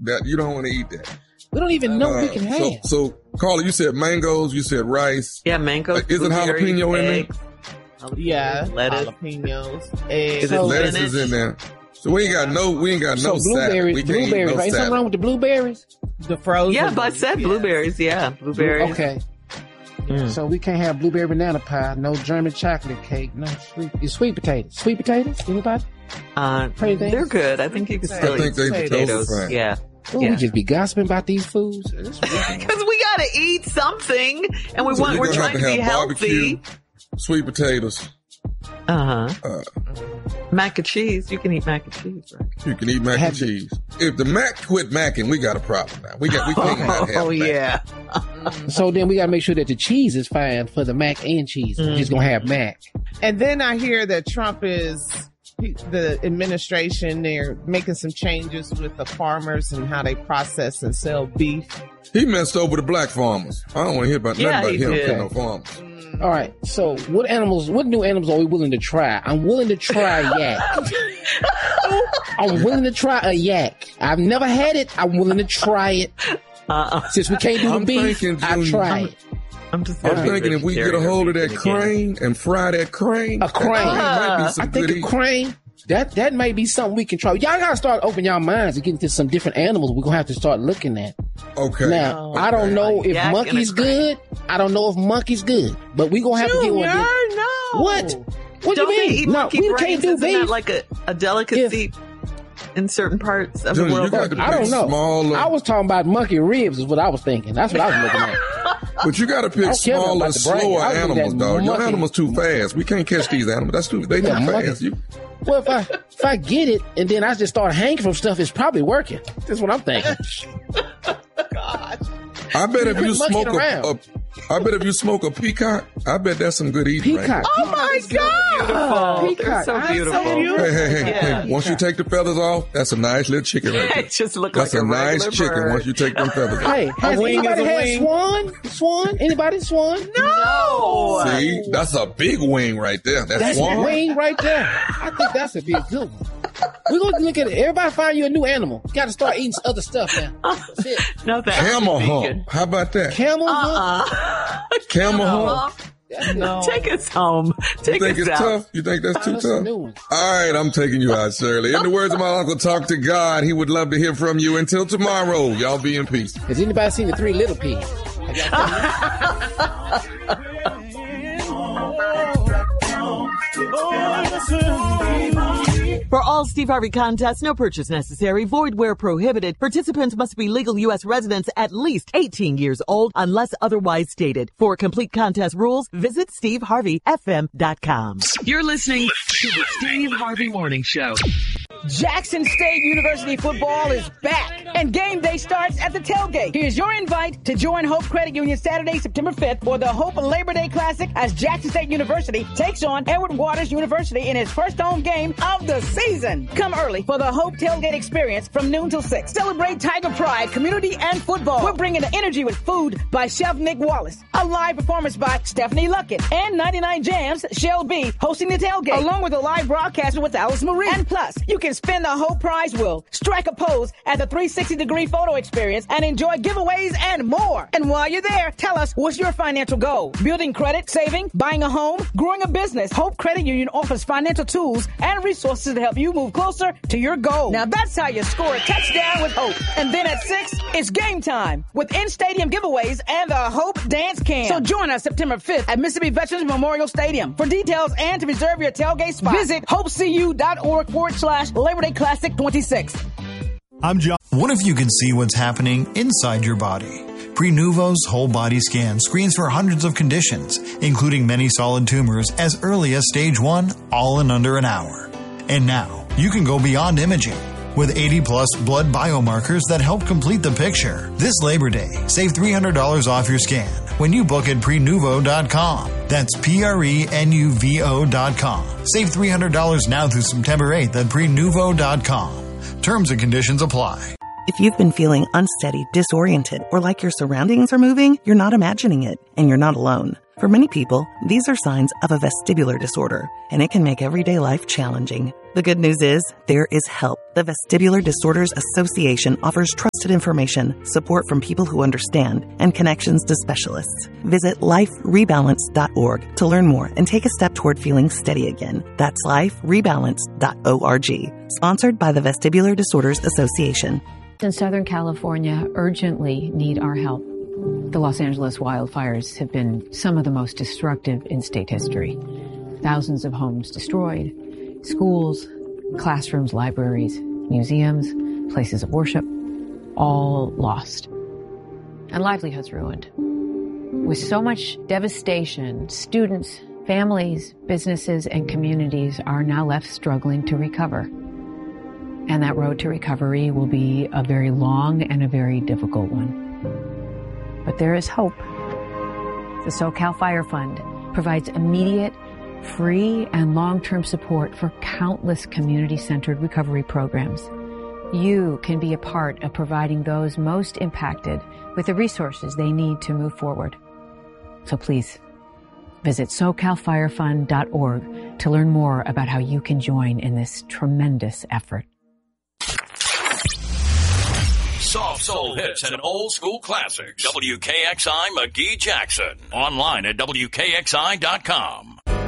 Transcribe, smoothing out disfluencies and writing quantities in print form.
That you don't want to eat that. We don't even know we can have. So, Carla, you said mangoes. You said rice. Yeah, mangoes. Is it jalapeno in there? Yeah, lettuce, jalapenos, eggs. Lettuce is in there. So we ain't got no blueberries. We can't blueberries. eat no Right? Something wrong with the blueberries? The frozen. Yeah, but I said blueberries. Yeah, blueberries. Okay. So we can't have blueberry banana pie, no German chocolate cake, no sweet potatoes. Sweet potatoes? Anybody? They're good. I think you can still eat potatoes. Yeah. We just be gossiping about these foods. Because we gotta eat something, and we're trying to be healthy. Sweet potatoes. Mac and cheese. You can eat mac and cheese, right? You can eat mac and cheese. If the Mac quit macking, we got a problem now. We can't not have yeah. So then we got to make sure that the cheese is fine for the mac and cheese. We're just going to have mac. And then I hear that Trump the administration, they're making some changes with the farmers and how they process and sell beef. He messed over the black farmers. I don't want to hear about nothing about him no farmers. All right. So what new animals are we willing to try? I'm willing to try yak. I'm willing to try a yak. I've never had it. I'm willing to try it. Since we can't do the beef, I'll try it. I'm thinking if we get a hold of that crane and fry that crane. A crane. Might be some I think good a crane. That may be something we can try. Y'all gotta start opening y'all minds and getting to some different animals we're gonna have to start looking at. Okay. Now, I don't know if monkey's good. I don't know if monkey's good. But we gonna have to get one. No. What? What do you mean? No, we can't do beef. Isn't that like a delicacy in certain parts of the world? I don't know. I was talking about monkey ribs is what I was thinking. That's what I was looking at. But you got to pick smaller, slower animals, dog. Your animal's too fast. We can't catch these animals. That's too. They too fast. Well, if I get it and then I just start hanging from stuff, it's probably working. That's what I'm thinking. God. I bet if you smoke a peacock, I bet that's some good eating. Peacock. Right? Oh my God! Peacock. They're so beautiful. Hey. Once you take the feathers off, that's a nice little chicken right there. It just looks like a nice chicken bird. Once you take them feathers off. Hey, has anybody had swan? Swan? Anybody swan? No. See, that's a big wing right there. That's swan. A wing right there. I think that's a big good one. We're going to look at it. Everybody find you a new animal. You got to start eating other stuff now. That's it. No, camel hump. How about that? Camel hump? Camel hump? No. Take us home. You think it's tough? You think that's too tough? All right, I'm taking you out, Shirley. In the words of my uncle, talk to God. He would love to hear from you. Until tomorrow, y'all be in peace. Has anybody seen the Three Little Pigs? For all Steve Harvey contests, no purchase necessary, void where prohibited. Participants must be legal U.S. residents at least 18 years old unless otherwise stated. For complete contest rules, visit SteveHarveyFM.com. You're listening to the Steve Harvey Morning Show. Jackson State University football is back, and game day starts at the tailgate. Here's your invite to join Hope Credit Union Saturday, September 5th for the Hope Labor Day Classic as Jackson State University takes on Edward Waters University in its first home game of the season. Come early for the Hope Tailgate experience from noon till 6. Celebrate Tiger Pride, community, and football. We're bringing the energy with food by Chef Nick Wallace, a live performance by Stephanie Luckett, and 99 Jams, Shell B, hosting the tailgate, along with a live broadcast with Alice Marie. And plus, you can spin the Hope Prize wheel, strike a pose at the 360-degree photo experience, and enjoy giveaways and more. And while you're there, tell us, what's your financial goal? Building credit, saving, buying a home, growing a business. Hope Credit Union offers financial tools and resources to help you move closer to your goal. Now that's how you score a touchdown with Hope. And then at 6, it's game time with in-stadium giveaways and the Hope Dance Camp. So join us September 5th at Mississippi Veterans Memorial Stadium. For details and to reserve your tailgate spot, visit hopecu.org/Labor Day Classic 26. I'm John. What if you could see what's happening inside your body? Prenuvo's whole body scan screens for hundreds of conditions, including many solid tumors as early as stage 1, all in under an hour. And now, you can go beyond imaging with 80-plus blood biomarkers that help complete the picture. This Labor Day, save $300 off your scan when you book at Prenuvo.com. That's Prenuvo.com. Save $300 now through September 8th at Prenuvo.com. Terms and conditions apply. If you've been feeling unsteady, disoriented, or like your surroundings are moving, you're not imagining it, and you're not alone. For many people, these are signs of a vestibular disorder, and it can make everyday life challenging. The good news is, there is help. The Vestibular Disorders Association offers trusted information, support from people who understand, and connections to specialists. Visit liferebalance.org to learn more and take a step toward feeling steady again. That's liferebalance.org. Sponsored by the Vestibular Disorders Association. In Southern California, urgently need our help. The Los Angeles wildfires have been some of the most destructive in state history. Thousands of homes destroyed, schools, classrooms, libraries, museums, places of worship, all lost. And livelihoods ruined. With so much devastation, students, families, businesses, and communities are now left struggling to recover. And that road to recovery will be a very long and a very difficult one. But there is hope. The SoCal Fire Fund provides immediate, free, and long-term support for countless community-centered recovery programs. You can be a part of providing those most impacted with the resources they need to move forward. So please, visit SoCalFireFund.org to learn more about how you can join in this tremendous effort. Soft soul hits and old school classics. WKXI McGee Jackson. Online at WKXI.com.